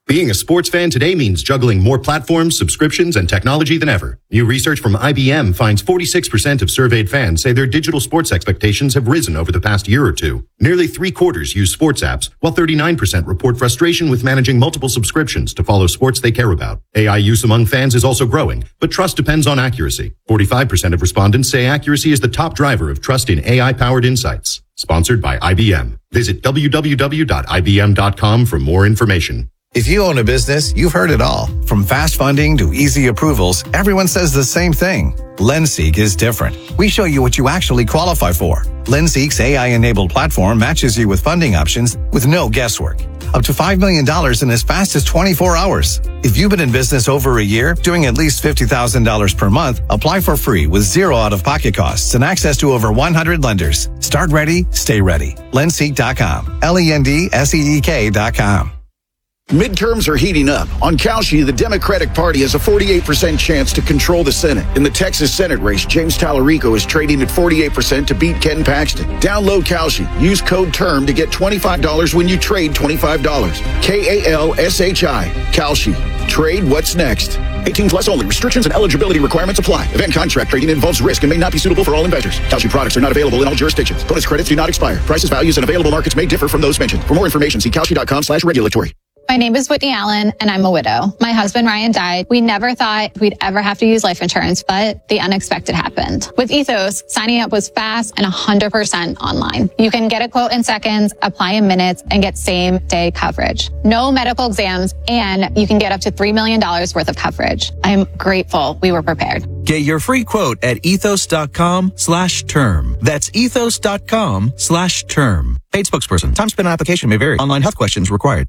Being a sports fan today means juggling more platforms, subscriptions, and technology than ever. New research from IBM finds 46% of surveyed fans say their digital sports expectations have risen over the past year or two. Nearly 3/4 use sports apps, while 39% report frustration with managing multiple subscriptions to follow sports they care about. AI use among fans is also growing, but trust depends on accuracy. 45% of respondents say accuracy is the top driver of trust in AI-powered insights. Sponsored by IBM. Visit www.ibm.com for more information. If you own a business, you've heard it all. From fast funding to easy approvals, everyone says the same thing. LendSeek is different. We show you what you actually qualify for. LendSeek's AI-enabled platform matches you with funding options with no guesswork. Up to $5 million in as fast as 24 hours. If you've been in business over a year, doing at least $50,000 per month, apply for free with zero out-of-pocket costs and access to over 100 lenders. Start ready, stay ready. LendSeek.com. LendSeek.com. Midterms are heating up. On Kalshi, the Democratic Party has a 48% chance to control the Senate. In the Texas Senate race, James Tallarico is trading at 48% to beat Ken Paxton. Download Kalshi. Use code TERM to get $25 when you trade $25. KALSHI. Kalshi. Trade what's next. 18 plus only. Restrictions and eligibility requirements apply. Event contract trading involves risk and may not be suitable for all investors. Kalshi products are not available in all jurisdictions. Bonus credits do not expire. Prices, values, and available markets may differ from those mentioned. For more information, see kalshi.com/regulatory. My name is Whitney Allen, and I'm a widow. My husband, Ryan, died. We never thought we'd ever have to use life insurance, but the unexpected happened. With Ethos, signing up was fast and 100% online. You can get a quote in seconds, apply in minutes, and get same-day coverage. No medical exams, and you can get up to $3 million worth of coverage. I'm grateful we were prepared. Get your free quote at ethos.com/term. That's ethos.com/term. Paid spokesperson. Time spent on application may vary. Online health questions required.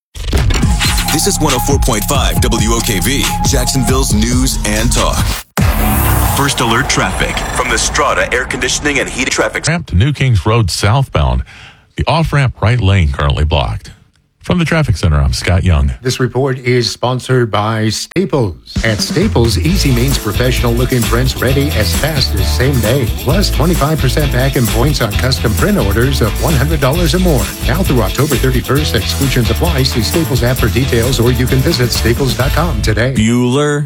This is 104.5 WOKV, Jacksonville's news and talk. First alert traffic from the Strata Air Conditioning and Heating Traffic. Ramp to New Kings Road southbound. The off-ramp right lane currently blocked. From the Traffic Center, I'm Scott Young. This report is sponsored by Staples. At Staples, easy means professional-looking prints ready as fast as same day. Plus 25% back in points on custom print orders of $100 or more. Now through October 31st, exclusions apply. See Staples app for details, or you can visit staples.com today. Bueller.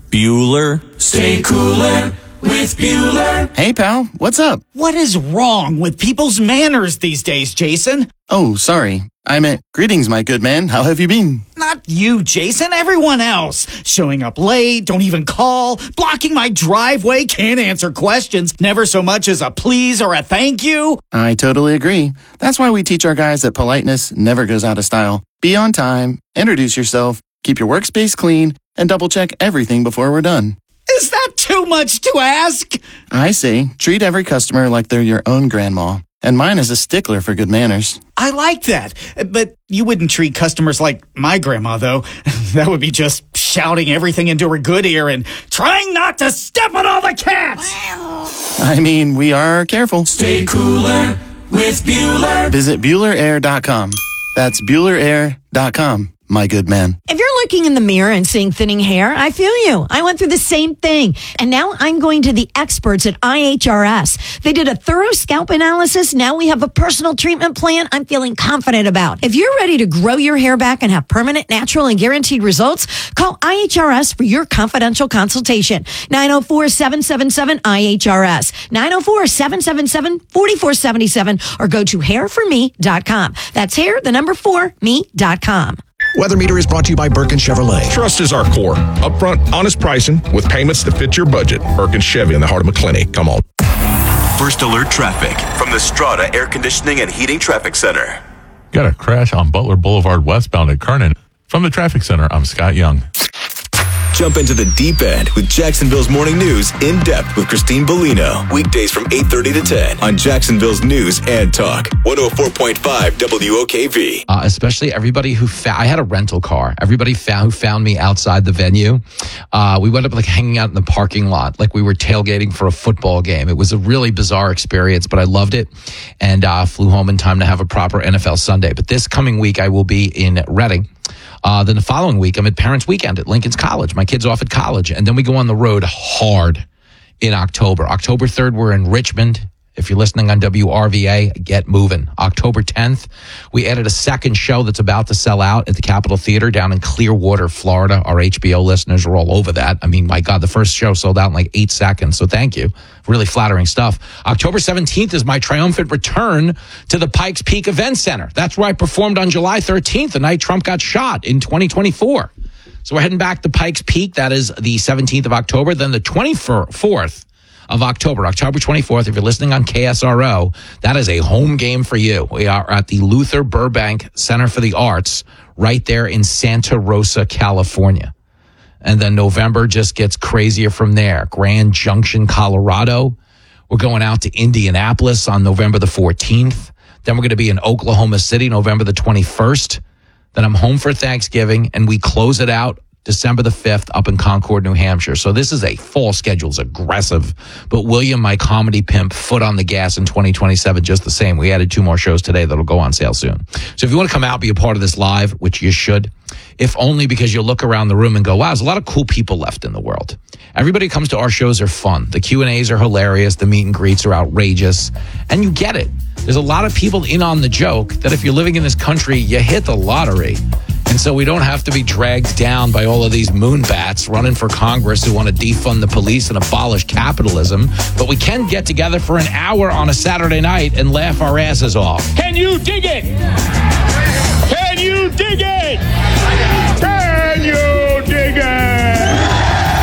Stay cooler with Bueller. Hey, pal. What's up? What is wrong with people's manners these days, Jason? Oh, sorry. I meant, greetings, my good man. How have you been? Not you, Jason. Everyone else. Showing up late, don't even call, blocking my driveway, can't answer questions, never so much as a please or a thank you. I totally agree. That's why we teach our guys that politeness never goes out of style. Be on time, introduce yourself, keep your workspace clean, and double-check everything before we're done. Is that too much to ask? I say, treat every customer like they're your own grandma. And mine is a stickler for good manners. I like that. But you wouldn't treat customers like my grandma, though. That would be just shouting everything into her good ear and trying not to step on all the cats. I mean, we are careful. Stay cooler with Bueller. Visit BuellerAir.com. That's BuellerAir.com. My good man. If you're looking in the mirror and seeing thinning hair, I feel you. I went through the same thing. And now I'm going to the experts at IHRS. They did a thorough scalp analysis. Now we have a personal treatment plan I'm feeling confident about. If you're ready to grow your hair back and have permanent, natural, and guaranteed results, call IHRS for your confidential consultation. 904-777-IHRS. 904-777-4477 or go to hairforme.com. That's hair4me.com. Weather Meter is brought to you by Birkin Chevrolet. Trust is our core. Upfront, honest pricing with payments that fit your budget. Birkin Chevy in the heart of McClenny. Come on. First alert traffic from the Strata Air Conditioning and Heating Traffic Center. Got a crash on Butler Boulevard westbound at Kernan. From the Traffic Center, I'm Scott Young. Jump into the deep end with Jacksonville's Morning News in depth with Christine Bellino. Weekdays from 8:30 to 10 on Jacksonville's News and Talk. 104.5 WOKV. Especially everybody I had a rental car. Everybody who found me outside the venue. We went up hanging out in the parking lot like we were tailgating for a football game. It was a really bizarre experience, but I loved it and flew home in time to have a proper NFL Sunday. But this coming week, I will be in Reading. Then the following week, I'm at Parents Weekend at Lincoln's College. My kid's off at college. And then we go on the road hard in October. October 3rd, we're in Richmond. If you're listening on WRVA, get moving. October 10th, we added a second show that's about to sell out at the Capitol Theater down in Clearwater, Florida. Our HBO listeners are all over that. I mean, my God, the first show sold out in like 8 seconds. So thank you. Really flattering stuff. October 17th is my triumphant return to the Pikes Peak Event Center. That's where I performed on July 13th, the night Trump got shot in 2024. So we're heading back to Pikes Peak. That is the 17th of October. Then the 24th of October, October 24th, if you're listening on KSRO, that is a home game for you. We are at the Luther Burbank Center for the Arts right there in Santa Rosa, California. And then November just gets crazier from there. Grand Junction, Colorado. We're going out to Indianapolis on November the 14th. Then we're going to be in Oklahoma City, November the 21st. Then I'm home for Thanksgiving, and we close it out December the 5th up in Concord, New Hampshire. So this is a fall schedule. It's aggressive. But William, my comedy pimp, foot on the gas in 2027 just the same. We added 2 more shows today that'll go on sale soon. So if you want to come out, be a part of this live, which you should, if only because you'll look around the room and go, wow, there's a lot of cool people left in the world. Everybody who comes to our shows are fun. The Q&As are hilarious. The meet and greets are outrageous. And you get it. There's a lot of people in on the joke that if you're living in this country, you hit the lottery. And so we don't have to be dragged down by all of these moonbats running for Congress who want to defund the police and abolish capitalism. But we can get together for an hour on a Saturday night and laugh our asses off. Can you dig it? Can you dig it? Can you dig it?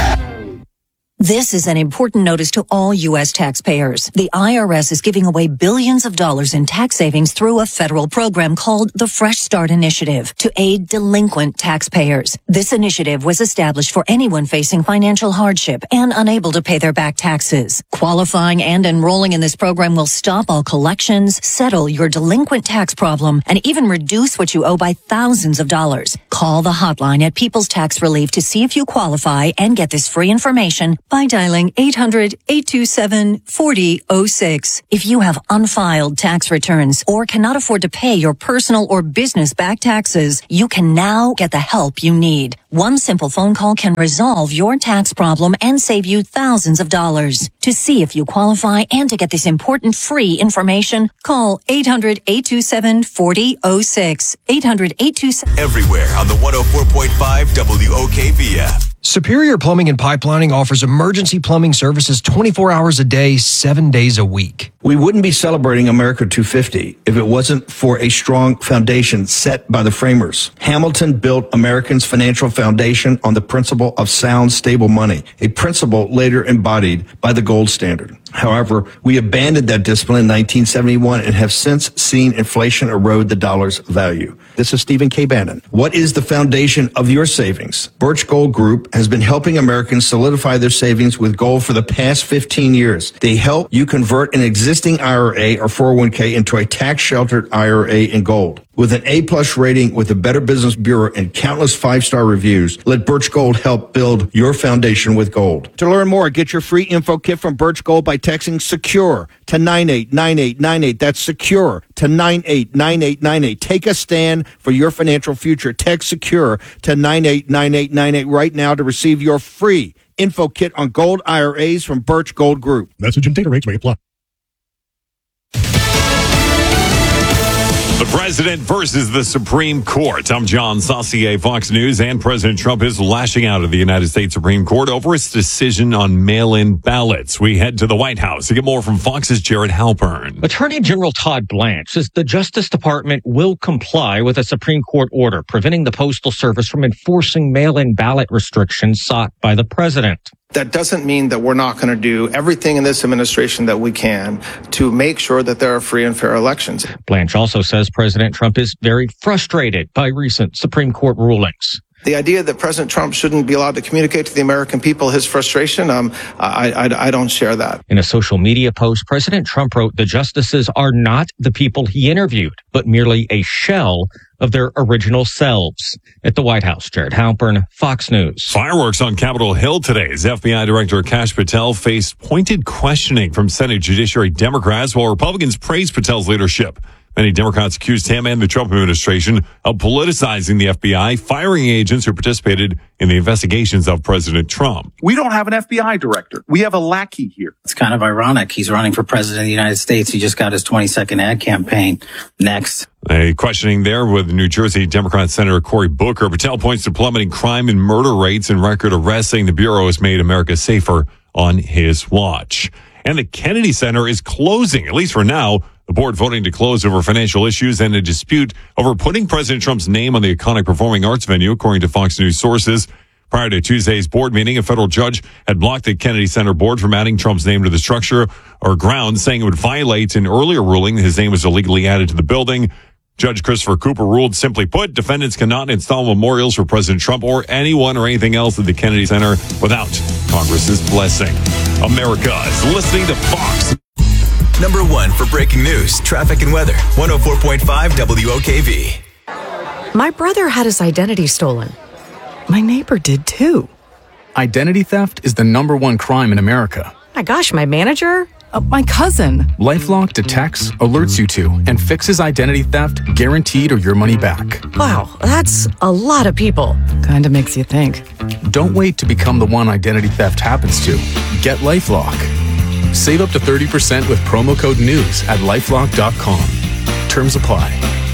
This is an important notice to all U.S. taxpayers. The IRS is giving away billions of dollars in tax savings through a federal program called the Fresh Start Initiative to aid delinquent taxpayers. This initiative was established for anyone facing financial hardship and unable to pay their back taxes. Qualifying and enrolling in this program will stop all collections, settle your delinquent tax problem, and even reduce what you owe by thousands of dollars. Call the hotline at People's Tax Relief to see if you qualify and get this free information by dialing 800-827-4006. If you have unfiled tax returns or cannot afford to pay your personal or business back taxes, you can now get the help you need. One simple phone call can resolve your tax problem and save you thousands of dollars. To see if you qualify and to get this important free information, call 800-827-4006. 800-827... Everywhere on the 104.5 WOKV app. Superior Plumbing and Pipelining offers emergency plumbing services 24 hours a day, 7 days a week. We wouldn't be celebrating America 250 if it wasn't for a strong foundation set by the framers. Hamilton built Americans' financial foundation on the principle of sound, stable money, a principle later embodied by the gold standard. However, we abandoned that discipline in 1971 and have since seen inflation erode the dollar's value. This is Stephen K. Bannon. What is the foundation of your savings? Birch Gold Group has been helping Americans solidify their savings with gold for the past 15 years. They help you convert an existing IRA or 401k into a tax-sheltered IRA in gold. With an A-plus rating with the Better Business Bureau and countless 5-star reviews, let Birch Gold help build your foundation with gold. To learn more, get your free info kit from Birch Gold by texting SECURE to 989898. That's SECURE to 989898. Take a stand for your financial future. Text SECURE to 989898 right now to receive your free info kit on gold IRAs from Birch Gold Group. Message and data rates may apply. The president versus the Supreme Court. I'm John Saucier, Fox News, and President Trump is lashing out at the United States Supreme Court over its decision on mail-in ballots. We head to the White House to get more from Fox's Jared Halpern. Attorney General Todd Blanche says the Justice Department will comply with a Supreme Court order preventing the Postal Service from enforcing mail-in ballot restrictions sought by the president. That doesn't mean that we're not going to do everything in this administration that we can to make sure that there are free and fair elections. Blanche also says President Trump is very frustrated by recent Supreme Court rulings. The idea that President Trump shouldn't be allowed to communicate to the American people his frustration, I don't share that. In a social media post, President Trump wrote the justices are not the people he interviewed, but merely a shell of their original selves. At the White House, Jared Halpern, Fox News. Fireworks on Capitol Hill today as FBI Director Kash Patel faced pointed questioning from Senate Judiciary Democrats while Republicans praised Patel's leadership. Many Democrats accused him and the Trump administration of politicizing the FBI, firing agents who participated in the investigations of President Trump. We don't have an FBI director. We have a lackey here. It's kind of ironic. He's running for president of the United States. He just got his 20-second ad campaign. Next. A questioning there with New Jersey Democrat Senator Cory Booker. Patel points to plummeting crime and murder rates and record arrests, saying the Bureau has made America safer on his watch. And the Kennedy Center is closing, at least for now. The board voting to close over financial issues and a dispute over putting President Trump's name on the iconic performing arts venue, according to Fox News sources. Prior to Tuesday's board meeting, a federal judge had blocked the Kennedy Center board from adding Trump's name to the structure or grounds, saying it would violate an earlier ruling that his name was illegally added to the building. Judge Christopher Cooper ruled, simply put, defendants cannot install memorials for President Trump or anyone or anything else at the Kennedy Center without Congress's blessing. America is listening to Fox. Number 1 for breaking news, traffic, and weather. 104.5 WOKV. My brother had his identity stolen. My neighbor did too. Identity theft is the #1 crime in America. My gosh, my manager? My cousin. LifeLock detects, alerts you to, and fixes identity theft guaranteed or your money back. Wow, that's a lot of people. Kinda makes you think. Don't wait to become the one identity theft happens to. Get LifeLock. Save up to 30% with promo code NEWS at LifeLock.com. Terms apply.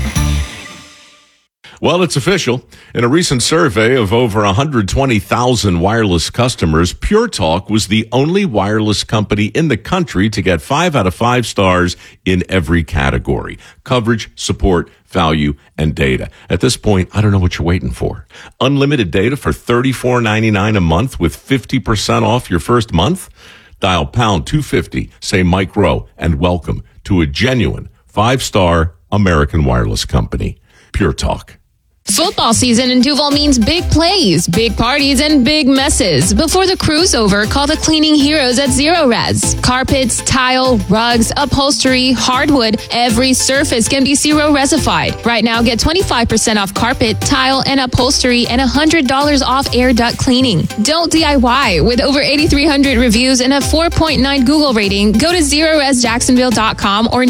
Well, it's official. In a recent survey of over 120,000 wireless customers, Pure Talk was the only wireless company in the country to get 5 out of 5 stars in every category: coverage, support, value, and data. At this point, I don't know what you're waiting for. Unlimited data for $34.99 a month with 50% off your first month? Dial pound 250, say Mike Rowe, and welcome to a genuine 5-star American wireless company. Pure Talk. Football season in Duval means big plays, big parties, and big messes. Before the crew's over, call the cleaning heroes at Zero Res. Carpets, tile, rugs, upholstery, hardwood, every surface can be Zero Resified. Right now, get 25% off carpet, tile, and upholstery and $100 off air duct cleaning. Don't DIY. With over 8,300 reviews and a 4.9 Google rating, go to ZeroResJacksonville.com or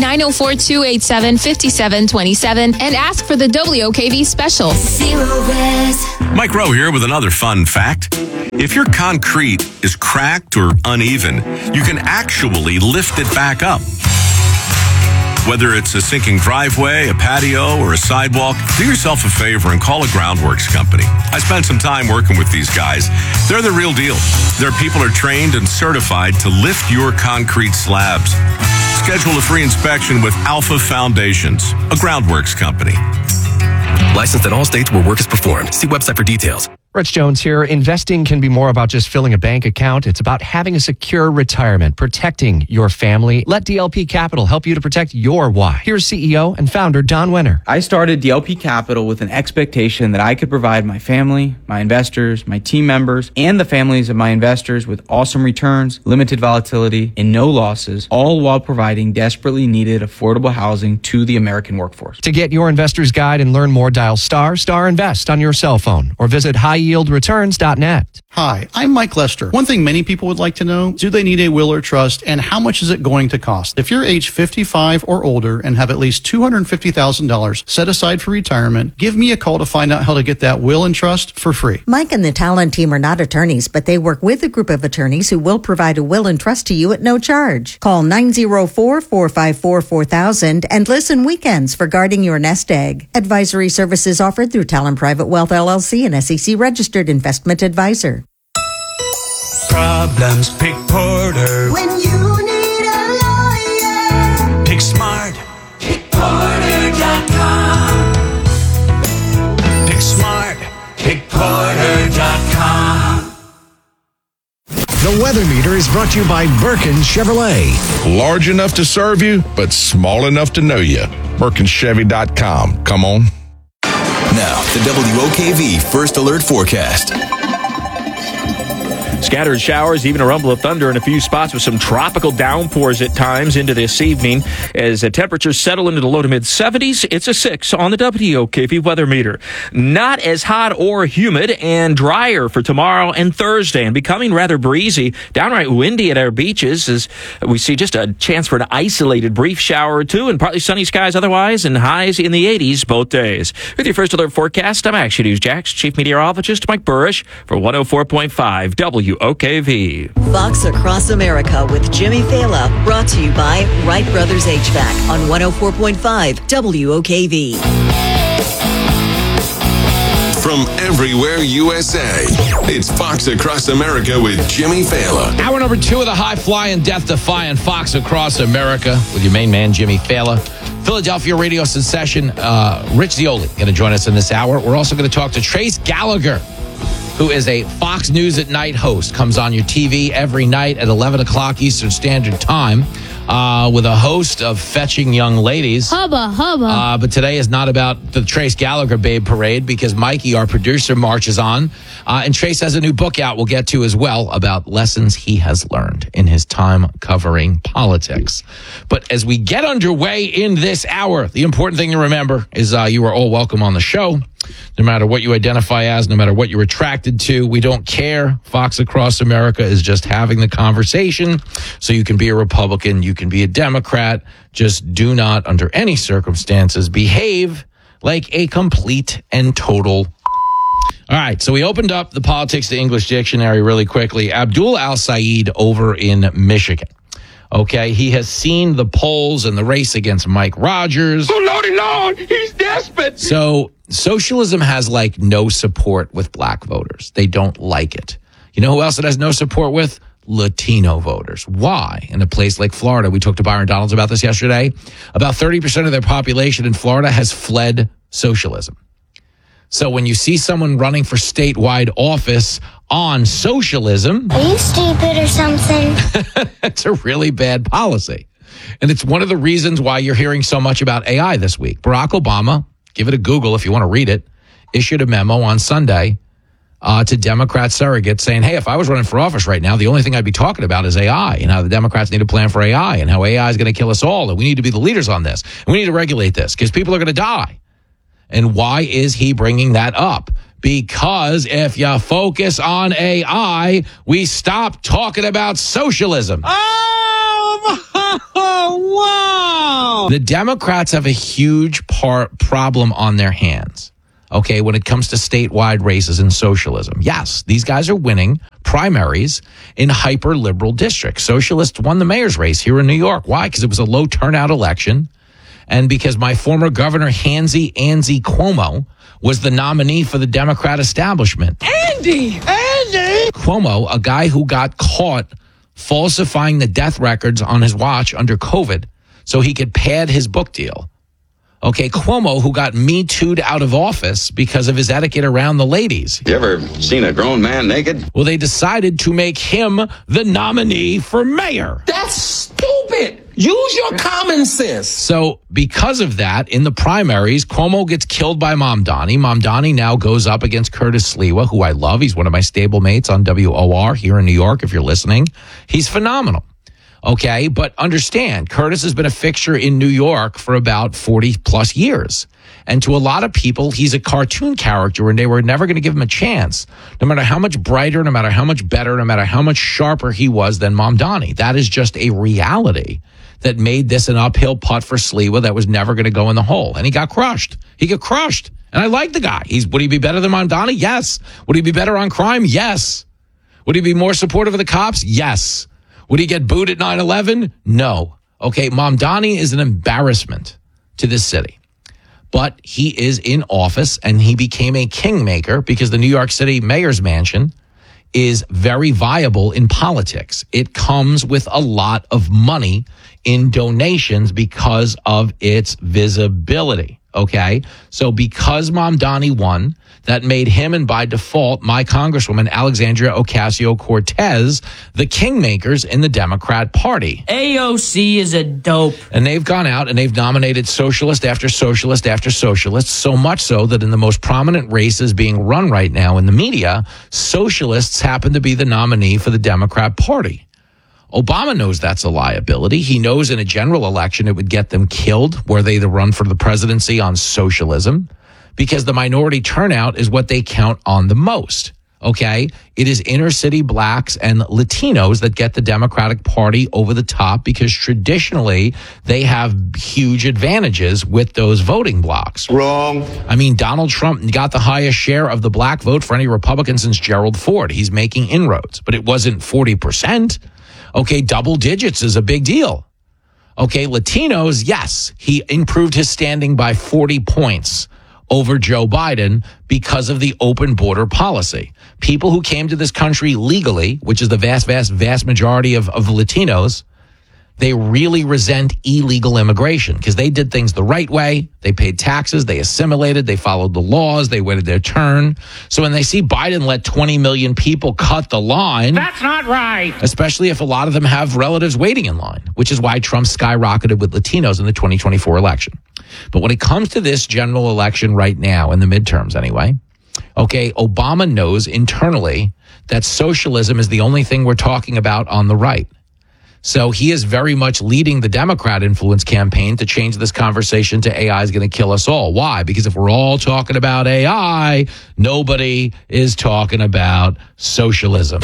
904-287-5727 and ask for the WOKV special. Mike Rowe here with another fun fact. If your concrete is cracked or uneven, you can actually lift it back up. Whether it's a sinking driveway, a patio, or a sidewalk, do yourself a favor and call a Groundworks company. I spent some time working with these guys. They're the real deal. Their people are trained and certified to lift your concrete slabs. Schedule a free inspection with Alpha Foundations, a Groundworks company. Licensed in all states where work is performed. See website for details. Rich Jones here. Investing can be more about just filling a bank account. It's about having a secure retirement, protecting your family. Let DLP Capital help you to protect your why. Here's CEO and founder Don Wenner. I started DLP Capital with an expectation that I could provide my family, my investors, my team members, and the families of my investors with awesome returns, limited volatility, and no losses, all while providing desperately needed affordable housing to the American workforce. To get your investor's guide and learn more, dial ** invest on your cell phone or visit highyieldreturns.net. Hi, I'm Mike Lester. One thing many people would like to know, do they need a will or trust, and how much is it going to cost? If you're age 55 or older and have at least $250,000 set aside for retirement, give me a call to find out how to get that will and trust for free. Mike and the Talent team are not attorneys, but they work with a group of attorneys who will provide a will and trust to you at no charge. Call 904-454-4000 and listen weekends for guarding your nest egg. Advisory services offered through Talent Private Wealth LLC, an SEC registered investment advisor. Problems, pick Porter. When you need a lawyer, pick smart. PickPorter.com. Pick smart. PickPorter.com. The Weather Meter is brought to you by Birkin Chevrolet. Large enough to serve you, but small enough to know you. BirkinChevy.com. Come on. Now, the WOKV First Alert Forecast. Scattered showers, even a rumble of thunder in a few spots with some tropical downpours at times into this evening. As the temperatures settle into the low to mid 70s, it's a 6 on the WOKV weather meter. Not as hot or humid and drier for tomorrow and Thursday, and becoming rather breezy, downright windy at our beaches as we see just a chance for an isolated brief shower or two and partly sunny skies otherwise, and highs in the 80s both days. With your first alert forecast, I'm Action News Jax Chief Meteorologist Mike Burrish for 104.5 WOKV. Fox Across America with Jimmy Fallon, brought to you by Wright Brothers HVAC on 104.5 WOKV. From everywhere USA, it's Fox Across America with Jimmy Fallon. Hour number 2 of the high-flying, death-defying Fox Across America with your main man, Jimmy Fallon. Philadelphia radio sensation Rich Zeoli going to join us in this hour. We're also going to talk to Trace Gallagher, who is a Fox News at Night host, comes on your TV every night at 11 o'clock Eastern Standard Time with a host of fetching young ladies. Hubba, hubba. But today is not about the Trace Gallagher Babe Parade because Mikey, our producer, marches on. And Trace has a new book out we'll get to as well about lessons he has learned in his time covering politics. But as we get underway in this hour, the important thing to remember is you are all welcome on the show. No matter what you identify as, no matter what you're attracted to, we don't care. Fox Across America is just having the conversation. So you can be a Republican, you can be a Democrat. Just do not, under any circumstances, behave like a complete and total. All right, so we opened up the Politics to English Dictionary really quickly. Abdul Al-Sayed over in Michigan. Okay, he has seen the polls and the race against Mike Rogers. Oh, Lordy Lord, he's desperate. So socialism has like no support with black voters. They don't like it. You know who else it has no support with? Latino voters. Why? In a place like Florida, we talked to Byron Donalds about this yesterday. About 30% of their population in Florida has fled socialism. So when you see someone running for statewide office on socialism, Are you stupid or something? it's a really bad policy. And it's one of the reasons why you're hearing so much about AI this week. Barack Obama, give it a Google if you want to read it, issued a memo on Sunday to Democrat surrogates saying, hey, if I was running for office right now, the only thing I'd be talking about is AI and how the Democrats need a plan for AI and how AI is going to kill us all. And we need to be the leaders on this. And we need to regulate this because people are going to die. And why is he bringing that up? Because if you focus on AI, we stop talking about socialism. Oh, wow. The Democrats have a huge problem on their hands, okay, when it comes to statewide races and socialism. Yes, these guys are winning primaries in hyper-liberal districts. Socialists won the mayor's race here in New York. Why? Because it was a low turnout election. And because my former governor, Andy Cuomo, was the nominee for the Democrat establishment. Andy! Cuomo, a guy who got caught falsifying the death records on his watch under COVID so he could pad his book deal. Okay, Cuomo, who got Me Too'd out of office because of his etiquette around the ladies. You ever seen a grown man naked? Well, they decided to make him the nominee for mayor. That's stupid. Use your common sense. So because of that, in the primaries, Cuomo gets killed by Mamdani. Mamdani now goes up against Curtis Sliwa, who I love. He's one of my stable mates on WOR here in New York, if you're listening. He's phenomenal. Okay, but understand, Curtis has been a fixture in New York for about 40 plus years. And to a lot of people, he's a cartoon character and they were never going to give him a chance. No matter how much brighter, no matter how much better, no matter how much sharper he was than Mamdani. That is just a reality that made this an uphill putt for Sliwa that was never going to go in the hole. And he got crushed. He got crushed. And I like the guy. Would he be better than Mamdani? Yes. Would he be better on crime? Yes. Would he be more supportive of the cops? Yes. Would he get booed at 9/11? No. Okay, Mamdani is an embarrassment to this city. But he is in office and he became a kingmaker because the New York City mayor's mansion is very viable in politics. It comes with a lot of money in donations because of its visibility. Okay, so because Mamdani won, that made him, and by default, my Congresswoman Alexandria Ocasio-Cortez, the kingmakers in the Democrat Party. AOC is a dope. And they've gone out and they've nominated socialist after socialist after socialist, so much so that in the most prominent races being run right now in the media, socialists happen to be the nominee for the Democrat Party. Obama knows that's a liability. He knows in a general election it would get them killed were they to run for the presidency on socialism, because the minority turnout is what they count on the most. Okay? It is inner city blacks and Latinos that get the Democratic Party over the top because traditionally they have huge advantages with those voting blocks. Wrong. I mean, Donald Trump got the highest share of the black vote for any Republican since Gerald Ford. He's making inroads, but it wasn't 40%. Okay, double digits is a big deal. Okay, Latinos, yes, he improved his standing by 40 points over Joe Biden because of the open border policy. People who came to this country legally, which is the vast majority of Latinos, they really resent illegal immigration because they did things the right way. They paid taxes, they assimilated, they followed the laws, they waited their turn. So when they see Biden let 20 million people cut the line, That's not right. especially if a lot of them have relatives waiting in line, which is why Trump skyrocketed with Latinos in the 2024 election. But when it comes to this general election right now, in the midterms anyway, okay, Obama knows internally that socialism is the only thing we're talking about on the right. So he is very much leading the Democrat influence campaign to change this conversation to AI is going to kill us all. Why? Because if we're all talking about AI, nobody is talking about socialism.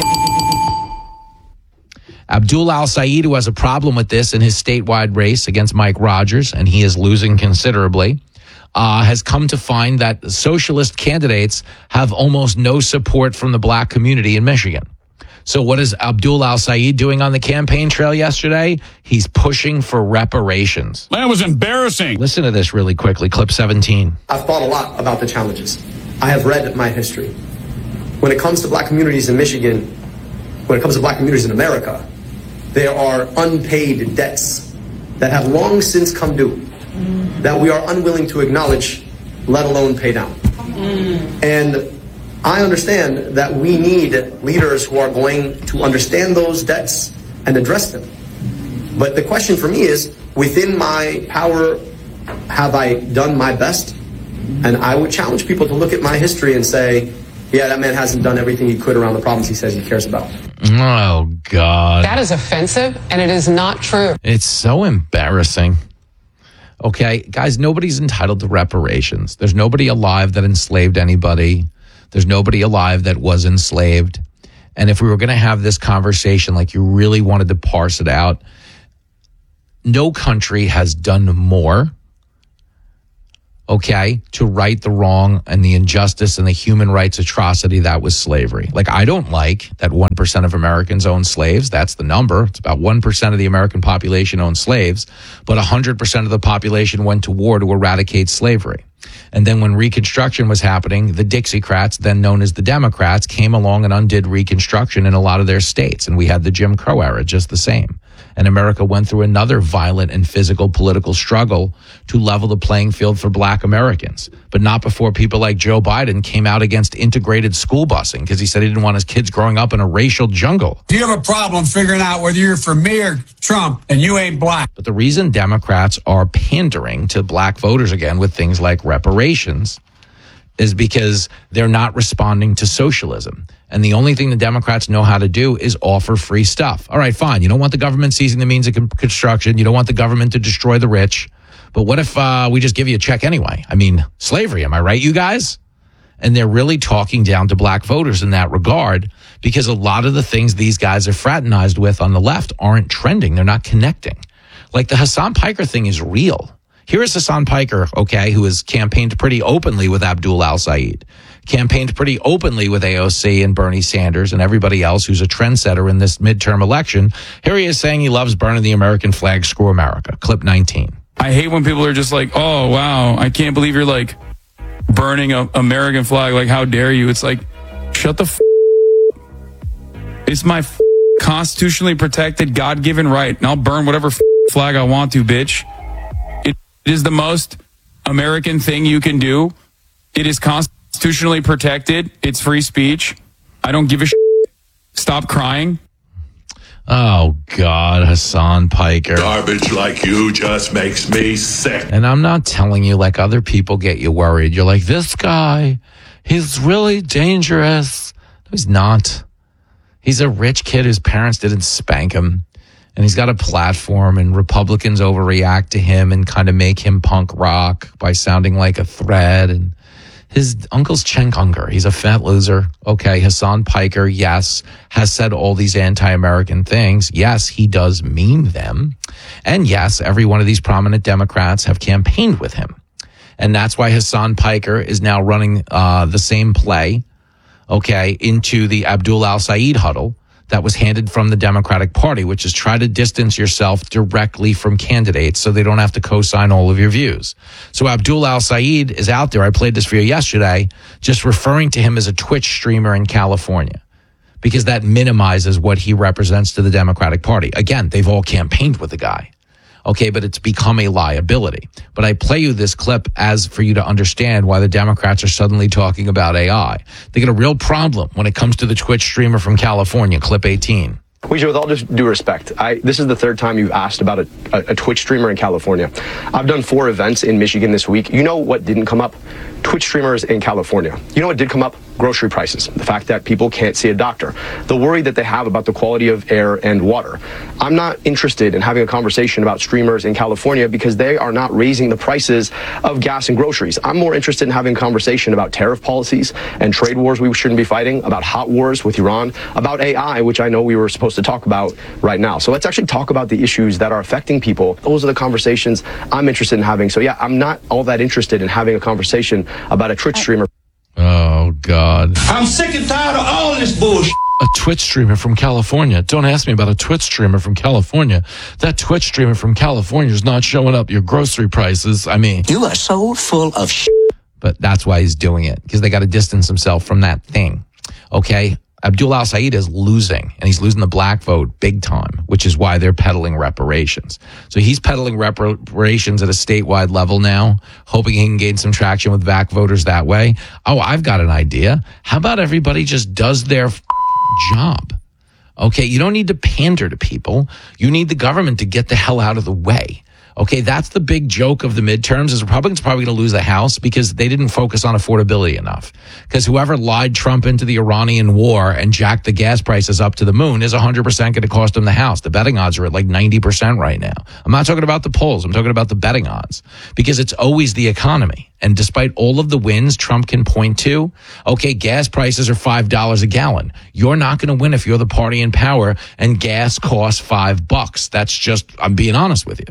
Abdul Al-Sayed, who has a problem with this in his statewide race against Mike Rogers, and he is losing considerably, has come to find that socialist candidates have almost no support from the black community in Michigan. So what is Abdul Al-Sayed doing on the campaign trail yesterday? He's pushing for reparations. That was embarrassing. Listen to this really quickly, clip 17. I've thought a lot about the challenges. I have read my history. When it comes to black communities in Michigan, when it comes to black communities in America, there are unpaid debts that have long since come due that we are unwilling to acknowledge, let alone pay down. And I understand that we need leaders who are going to understand those debts and address them. But the question for me is, within my power, have I done my best? And I would challenge people to look at my history and say, yeah, that man hasn't done everything he could around the problems he says he cares about. Oh, God. That is offensive, and it is not true. It's so embarrassing. Okay, guys, nobody's entitled to reparations. There's nobody alive that enslaved anybody. There's nobody alive that was enslaved. And if we were going to have this conversation like you really wanted to parse it out, no country has done more, okay, to right the wrong and the injustice and the human rights atrocity that was slavery. Like, I don't like that 1% of Americans own slaves. That's the number. It's about 1% of the American population owned slaves, but 100% of the population went to war to eradicate slavery. And then when Reconstruction was happening, the Dixiecrats, then known as the Democrats, came along and undid Reconstruction in a lot of their states. And we had the Jim Crow era just the same. And America went through another violent and physical political struggle to level the playing field for black Americans. But not before people like Joe Biden came out against integrated school busing because he said he didn't want his kids growing up in a racial jungle. Do you have a problem figuring out whether you're for me or Trump and you ain't black? But the reason Democrats are pandering to black voters again with things like reparations is because they're not responding to socialism. And the only thing the Democrats know how to do is offer free stuff. All right, fine. You don't want the government seizing the means of construction. You don't want the government to destroy the rich. But what if we just give you a check anyway? I mean, slavery, am I right, you guys? And they're really talking down to black voters in that regard because a lot of the things these guys are fraternized with on the left aren't trending. They're not connecting. Like the Hassan Piker thing is real. Here is Hassan Piker, okay, who has campaigned pretty openly with Abdul Al-Sayed, campaigned pretty openly with AOC and Bernie Sanders and everybody else who's a trendsetter in this midterm election. Here he is saying he loves burning the American flag, screw America. Clip 19. I hate when people are just like, oh, wow, I can't believe you're like burning an American flag. Like, how dare you? It's like, shut the It's my constitutionally protected, God-given right. And I'll burn whatever flag I want to, bitch. It is the most American thing you can do. It is constitutionally protected. It's free speech. I don't give a shit. Stop crying. Oh, God, Hassan Piker. Garbage like you just makes me sick. And I'm not telling you like other people get you worried. You're like, this guy, he's really dangerous. No, he's not. He's a rich kid whose parents didn't spank him. And he's got a platform, and Republicans overreact to him and kind of make him punk rock by sounding like a threat. And his uncle's Cenk Uygur. He's a fat loser. Okay, Hassan Piker, yes, has said all these anti-American things. Yes, he does mean them. And yes, every one of these prominent Democrats have campaigned with him. And that's why Hassan Piker is now running the same play, okay, into the Abdul al-Said huddle that was handed from the Democratic Party, which is try to distance yourself directly from candidates so they don't have to co-sign all of your views. So Abdul al-Said is out there. I played this for you yesterday, just referring to him as a Twitch streamer in California, because that minimizes what he represents to the Democratic Party. Again, they've all campaigned with the guy. Okay, but it's become a liability. But I play you this clip as for you to understand why the Democrats are suddenly talking about AI. They get a real problem when it comes to the Twitch streamer from California, clip 18. Weijia, with all due respect, this is the third time you've asked about a Twitch streamer in California. I've done 4 events in Michigan this week. You know what didn't come up? Twitch streamers in California. You know what did come up? Grocery prices. The fact that people can't see a doctor. The worry that they have about the quality of air and water. I'm not interested in having a conversation about streamers in California because they are not raising the prices of gas and groceries. I'm more interested in having a conversation about tariff policies and trade wars we shouldn't be fighting, about hot wars with Iran, about AI, which I know we were supposed to talk about right now. So let's actually talk about the issues that are affecting people. Those are the conversations I'm interested in having. So yeah, I'm not all that interested in having a conversation about a Twitch streamer. Oh, God. I'm sick and tired of all this bullshit. A Twitch streamer from California. Don't ask me about a Twitch streamer from California. That Twitch streamer from California is not showing up your grocery prices. I mean, You are so full of shit. But that's why he's doing it, because they got to distance himself from that thing. Okay? Abdul al-Said is losing, and he's losing the black vote big time, which is why they're peddling reparations. So he's peddling reparations at a statewide level now, hoping he can gain some traction with black voters that way. Oh, I've got an idea. How about everybody just does their job? Okay, you don't need to pander to people. You need the government to get the hell out of the way. Okay, that's the big joke of the midterms is Republicans are probably going to lose the House because they didn't focus on affordability enough. Because whoever lied Trump into the Iranian war and jacked the gas prices up to the moon is 100% going to cost him the House. The betting odds are at like 90% right now. I'm not talking about the polls. I'm talking about the betting odds because it's always the economy. And despite all of the wins Trump can point to, okay, gas prices are $5 a gallon. You're not going to win if you're the party in power and gas costs $5. That's just, I'm being honest with you.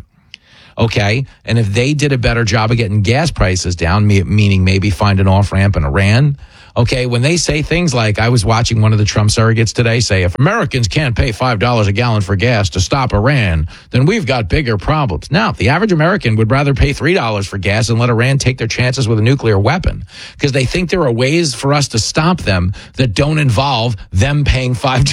Okay, and if they did a better job of getting gas prices down, meaning maybe find an off-ramp in Iran, okay, when they say things like, I was watching one of the Trump surrogates today say, if Americans can't pay $5 a gallon for gas to stop Iran, then we've got bigger problems. Now, the average American would rather pay $3 for gas and let Iran take their chances with a nuclear weapon because they think there are ways for us to stop them that don't involve them paying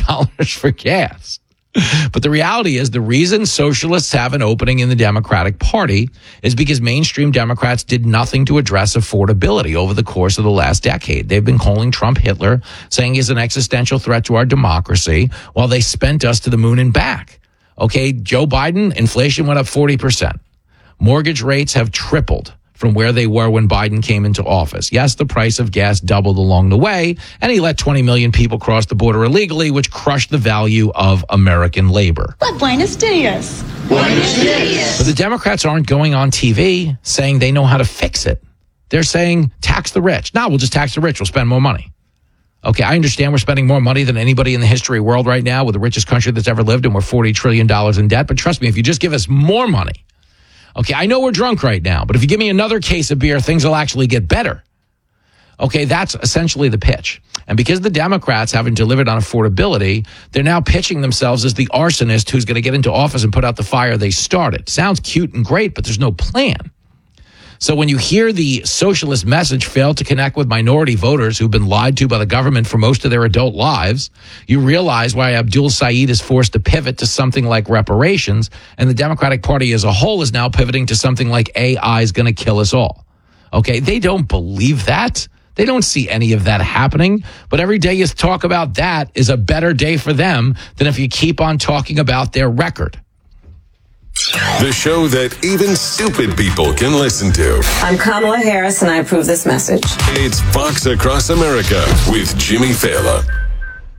$5 for gas. But the reality is the reason socialists have an opening in the Democratic Party is because mainstream Democrats did nothing to address affordability over the course of the last decade. They've been calling Trump Hitler, saying he's an existential threat to our democracy, while they spent us to the moon and back. Okay, Joe Biden, inflation went up 40%. Mortgage rates have tripled from where they were when Biden came into office. Yes, the price of gas doubled along the way, and he let 20 million people cross the border illegally, which crushed the value of American labor. But Buenos Dias. Buenos Dias. But the Democrats aren't going on TV saying they know how to fix it. They're saying tax the rich. No, we'll just tax the rich. We'll spend more money. Okay, I understand we're spending more money than anybody in the history of the world right now. We're the richest country that's ever lived, and we're $40 trillion in debt. But trust me, if you just give us more money, okay, I know we're drunk right now, but if you give me another case of beer, things will actually get better. Okay, that's essentially the pitch. And because the Democrats haven't delivered on affordability, they're now pitching themselves as the arsonist who's going to get into office and put out the fire they started. Sounds cute and great, but there's no plan. So when you hear the socialist message fail to connect with minority voters who've been lied to by the government for most of their adult lives, you realize why Abdul Said is forced to pivot to something like reparations, and the Democratic Party as a whole is now pivoting to something like AI is going to kill us all. Okay, they don't believe that. They don't see any of that happening. But every day you talk about that is a better day for them than if you keep on talking about their record. The show that even stupid people can listen to. I'm Kamala Harris, and I approve this message. It's Fox Across America with Jimmy Fallon.